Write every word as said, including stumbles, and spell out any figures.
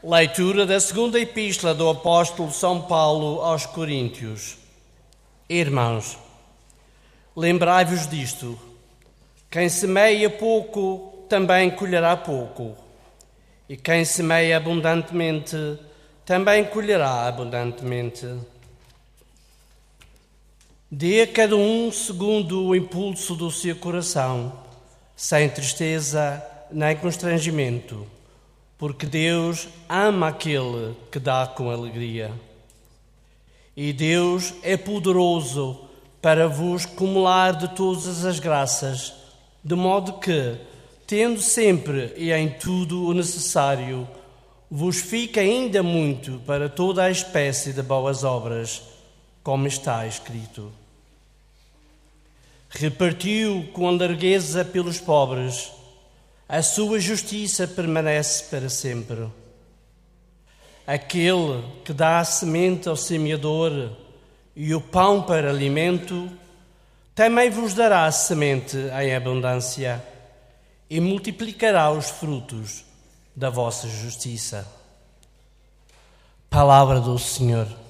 Leitura da segunda epístola do apóstolo São Paulo aos Coríntios. Irmãos, lembrai-vos disto: quem semeia pouco também colherá pouco, e quem semeia abundantemente também colherá abundantemente. Dê a cada um segundo o impulso do seu coração, sem tristeza nem constrangimento, porque Deus ama aquele que dá com alegria. E Deus é poderoso para vos cumular de todas as graças, de modo que, tendo sempre e em tudo o necessário, vos fica ainda muito para toda a espécie de boas obras, como está escrito. Repartiu com largueza pelos pobres, a sua justiça permanece para sempre. Aquele que dá a semente ao semeador e o pão para alimento, também vos dará a semente em abundância e multiplicará os frutos da vossa justiça. Palavra do Senhor.